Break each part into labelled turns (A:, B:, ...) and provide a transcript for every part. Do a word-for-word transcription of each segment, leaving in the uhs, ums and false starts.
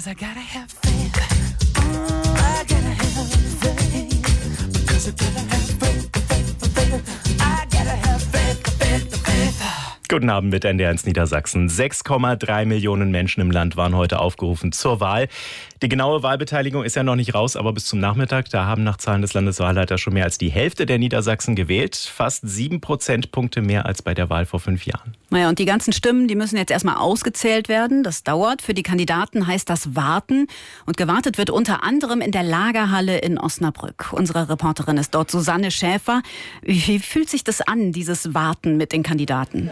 A: 'cause I gotta have faith. Mm, I gotta have faith, because I gotta have faith, faith, faith. I gotta have faith, faith, faith.
B: Guten Abend mit N D R eins Niedersachsen. sechs Komma drei Millionen Menschen im Land waren heute aufgerufen zur Wahl. Die genaue Wahlbeteiligung ist ja noch nicht raus, aber bis zum Nachmittag, da haben nach Zahlen des Landeswahlleiters schon mehr als die Hälfte der Niedersachsen gewählt. Fast sieben Prozentpunkte mehr als bei der Wahl vor fünf Jahren.
C: Naja, und die ganzen Stimmen, die müssen jetzt erstmal ausgezählt werden. Das dauert. Für die Kandidaten heißt das Warten. Und gewartet wird unter anderem in der Lagerhalle in Osnabrück. Unsere Reporterin ist dort Susanne Schäfer. Wie fühlt sich das an, dieses Warten mit den Kandidaten?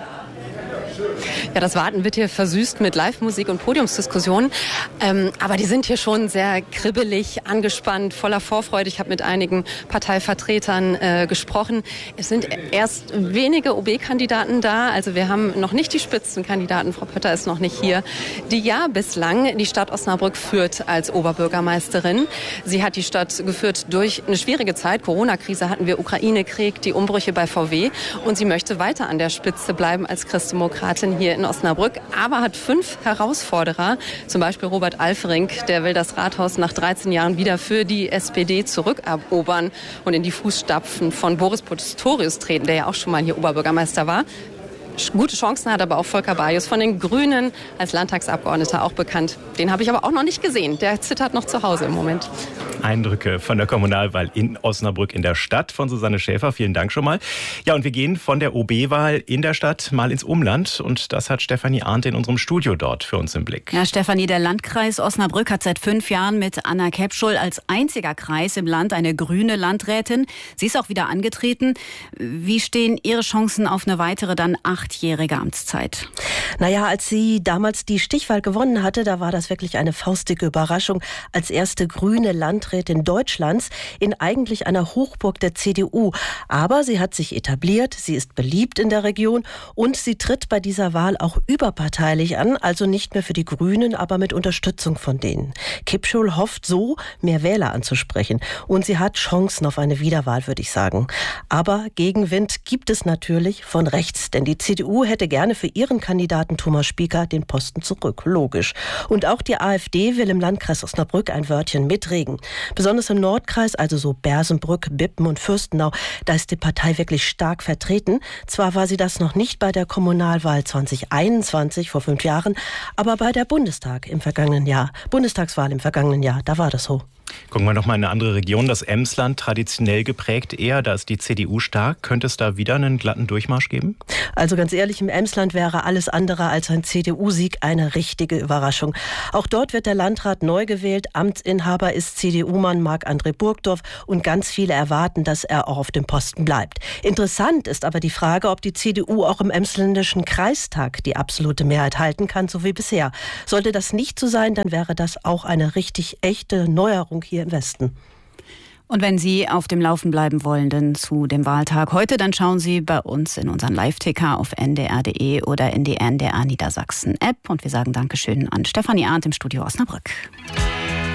D: Ja, das Warten wird hier versüßt mit Live-Musik und Podiumsdiskussionen. Ähm, aber die sind hier schon sehr kribbelig, angespannt, voller Vorfreude. Ich habe mit einigen Parteivertretern äh, gesprochen. Es sind erst wenige O B-Kandidaten da. Also wir haben noch nicht die Spitzenkandidaten. Frau Pötter ist noch nicht hier. Die ja bislang die Stadt Osnabrück führt als Oberbürgermeisterin. Sie hat die Stadt geführt durch eine schwierige Zeit. Corona-Krise hatten wir, Ukraine-Krieg, die Umbrüche bei V W. Und sie möchte weiter an der Spitze bleiben als Christdemokratin hier in Osnabrück, aber hat fünf Herausforderer, zum Beispiel Robert Alfring, der will das Rathaus nach dreizehn Jahren wieder für die S P D zurückerobern und in die Fußstapfen von Boris Pistorius treten, der ja auch schon mal hier Oberbürgermeister war. Gute Chancen hat aber auch Volker Bajus von den Grünen als Landtagsabgeordneter auch bekannt. Den habe ich aber auch noch nicht gesehen. Der zittert noch zu Hause im Moment.
B: Eindrücke von der Kommunalwahl in Osnabrück in der Stadt von Susanne Schäfer. Vielen Dank schon mal. Ja, und wir gehen von der O B-Wahl in der Stadt mal ins Umland. Und das hat Stefanie Arndt in unserem Studio dort für uns im Blick.
C: Ja, Stefanie, der Landkreis Osnabrück hat seit fünf Jahren mit Anna Kepschul als einziger Kreis im Land eine grüne Landrätin. Sie ist auch wieder angetreten. Wie stehen Ihre Chancen auf eine weitere dann achtjährige Amtszeit?
E: Naja, als sie damals die Stichwahl gewonnen hatte, da war das wirklich eine faustdicke Überraschung. Als erste grüne Landrätin Deutschlands in eigentlich einer Hochburg der C D U. Aber sie hat sich etabliert, sie ist beliebt in der Region und sie tritt bei dieser Wahl auch überparteilich an, also nicht mehr für die Grünen, aber mit Unterstützung von denen. Kepschul hofft so, mehr Wähler anzusprechen. Und sie hat Chancen auf eine Wiederwahl, würde ich sagen. Aber Gegenwind gibt es natürlich von rechts, denn die C D U hätte gerne für ihren Kandidaten Thomas Spieker den Posten zurück. Logisch. Und auch die AfD will im Landkreis Osnabrück ein Wörtchen mitreden. Besonders im Nordkreis, also so Bersenbrück, Bippen und Fürstenau, da ist die Partei wirklich stark vertreten. Zwar war sie das noch nicht bei der Kommunalwahl zwanzig einundzwanzig, vor fünf Jahren, aber bei der Bundestag im vergangenen Jahr, Bundestagswahl im vergangenen Jahr, da war das so.
B: Gucken wir noch mal in eine andere Region, das Emsland, traditionell geprägt eher, da ist die C D U stark. Könnte es da wieder einen glatten Durchmarsch geben?
E: Also ganz ehrlich, im Emsland wäre alles andere als ein C D U-Sieg eine richtige Überraschung. Auch dort wird der Landrat neu gewählt. Amtsinhaber ist C D U-Mann Marc-André Burgdorf und ganz viele erwarten, dass er auch auf dem Posten bleibt. Interessant ist aber die Frage, ob die C D U auch im Emsländischen Kreistag die absolute Mehrheit halten kann, so wie bisher. Sollte das nicht so sein, dann wäre das auch eine richtig echte Neuerung hier im Westen.
C: Und wenn Sie auf dem Laufen bleiben wollen, denn zu dem Wahltag heute, dann schauen Sie bei uns in unseren Live-Ticker auf n d r punkt d e oder in die N D R Niedersachsen App. Und wir sagen Dankeschön an Stefanie Arndt im Studio Osnabrück.